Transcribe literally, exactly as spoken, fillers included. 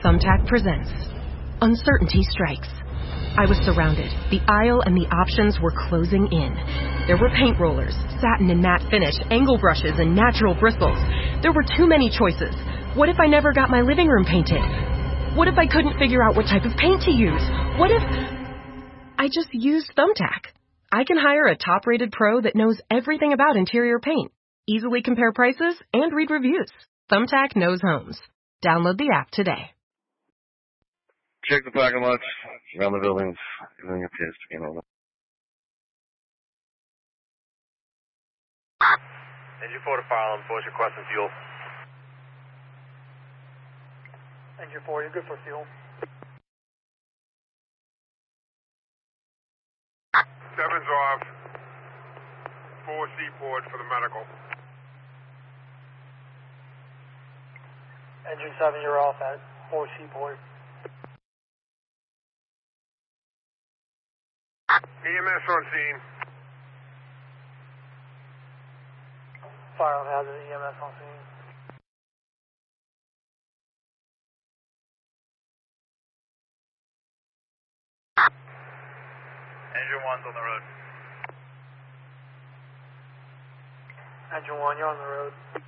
Thumbtack presents Uncertainty Strikes. I was surrounded. The aisle and the options were closing in. There were paint rollers, satin and matte finish, angle brushes, and natural bristles. There were too many choices. What if I never got my living room painted? What if I couldn't figure out what type of paint to use? What if I just used Thumbtack? I can hire a top-rated pro that knows everything about interior paint, easily compare prices, and read reviews. Thumbtack knows homes. Download the app today. Check the parking lots around the buildings. Everything appears to be in order. Engine four to fire alarm, force requesting fuel. Engine four, you're good for fuel. Seven's off. Four Seaport for the medical. Engine seven, you're off at four Seaport. E M S on scene. Fire on hazard, E M S on scene. Engine one's on the road. Engine one, you're on the road.